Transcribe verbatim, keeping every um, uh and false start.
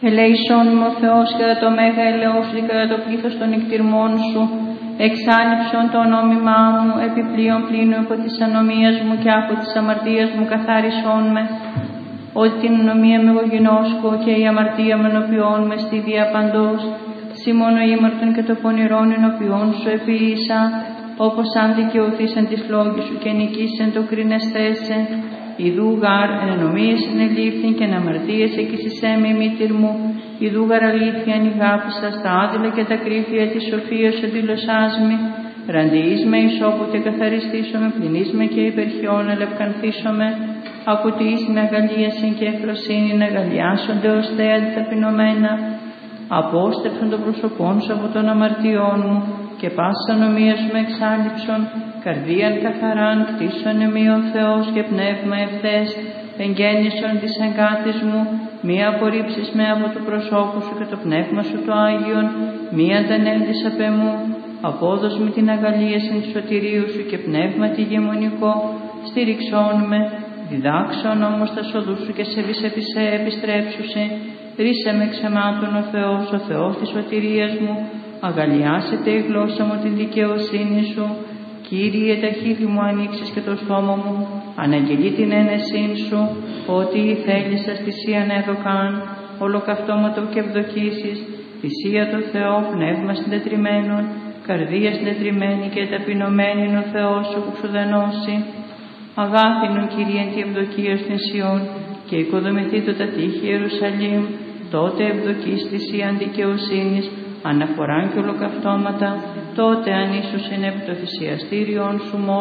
Ελέησόν μου ο Θεός κατά το μέγα ελεός και κατά το πλήθος των νικτυρμών σου, εξάνυψον το ονόμημά μου, επιπλέον πλήνου από της ανομίας μου και από της αμαρτίας μου καθάρισόν με, ότι την ανομία με εγώ γινώσκω και η αμαρτία με ενωπιών με στη διαπαντός, σήμωνο ήμαρτον και το πονηρόν ενωπιών σου επίησα, όπως αν δικαιωθήσαν της λόγης σου και νικήσεν το κρίνεσθέσε, ιδού γάρ εν ενομίες ενελήφθην και εν αμαρτίες εκείσισέ με η μήτηρ μου, ιδού γάρ αλήθεια ανηγάπησα στα άδειλα και τα κρύφια της σοφίας σου δηλωσάς με, ραντιείς με ισόπου και καθαριστήσω με, πληνείς με και υπερχιών ελευκανθήσω με, ακουτείς με αγαλίασιν και εφροσύνη να αγαλιάσονται ως θέα αντιταπεινωμένα, απόστεψον το πρόσωπόν σου από των αμαρτιών μου και πάσα νομία σου με εξάλληψον, καρδίαν καθαράν κτίσον εμεί ο Θεός και πνεύμα ευθές, εγγέννησον της εγκάτης μου, μη απορρίψεις με από του προσώπου σου και το πνεύμα σου το Άγιον, μη αντανέλθεις απ' εμού, απόδος με την αγαλίαση του σωτηρίου σου και πνεύμα τη γεμονικό, στηριξόν με, διδάξον όμως τα σοδού σου και σε βυσεπισέ επιστρέψουσι, ρίσε με ξεμάτων ο Θεός, ο Θεός της σωτηρίας μου, αγαλιάσετε η γλώσσα μου την δικαιοσύνη σου, Κύριε τα χείλη μου ανοίξεις και το στόμα μου, αναγγελεί την ένεσήν σου, ότι η θέλησας θυσίαν έδωκαν, ολοκαυτώματο και ευδοκίσεις, θυσία το Θεό, πνεύμα συντετριμένον, καρδία συντετριμένη και ταπεινωμένη είναι ο Θεός σου που σου δενώσει. Αγάθινον Κύριε τη ευδοκία στην Σιών και οικοδομηθεί το τα τείχη Ιερουσαλήμ, τότε ευδοκείς θυσίαν δικαιοσύνης, αναφοράν και ολοκαυτώματα, τότε αν ίσως είναι επί το θυσιαστήριον σου